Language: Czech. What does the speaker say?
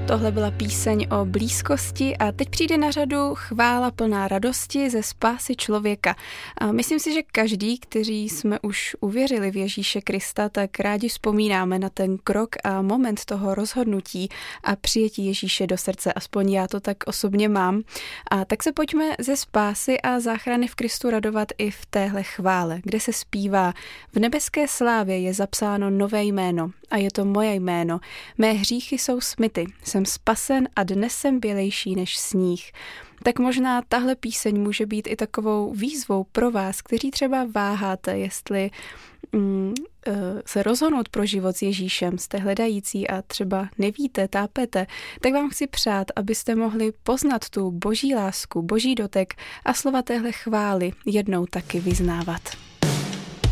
Tohle byla píseň o blízkosti a teď přijde na řadu chvála plná radosti ze spásy člověka. A myslím si, že každý, kteří jsme už uvěřili v Ježíše Krista, tak rádi vzpomínáme na ten krok a moment toho rozhodnutí a přijetí Ježíše do srdce. Aspoň já to tak osobně mám. A tak se pojďme ze spásy a záchrany v Kristu radovat i v téhle chvále, kde se zpívá: v nebeské slávě je zapsáno nové jméno a je to moje jméno. Mé hříchy jsou smyty, jsem spasen a dnes jsem bělejší než sníh. Tak možná tahle píseň může být i takovou výzvou pro vás, kteří třeba váháte, jestli se rozhodnout pro život s Ježíšem, jste hledající a třeba nevíte, tápete, tak vám chci přát, abyste mohli poznat tu boží lásku, boží dotek a slova téhle chvály jednou taky vyznávat.